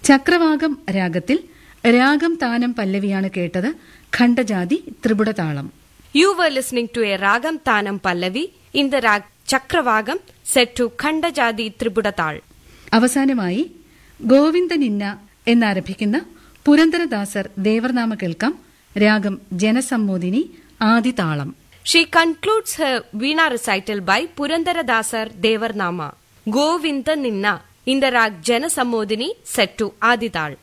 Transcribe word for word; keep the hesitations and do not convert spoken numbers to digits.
ചക്രവാകം രാഗത്തിൽ രാഗം താനം പല്ലവിയാണ് കേട്ടത്. ഖണ്ഡജാതി ത്രിപുടതാളം. You were listening to a Ragam Tanam Pallavi in the rag Chakravagam set to Khandajadi Tribudatal. അവസാനമായി ഗോവിന്ദനിന്ന എന്നാരംഭിക്കുന്ന പുരന്ദരദാസർ ദേവർനാമ കേൾക്കാം. രാഗം ജനസമ്മോദിനി ആദിതാളം. She concludes her Veena recital by Purandaradasar Devarnama, Govinda Ninna, in the rag Janasamodini set to Adital.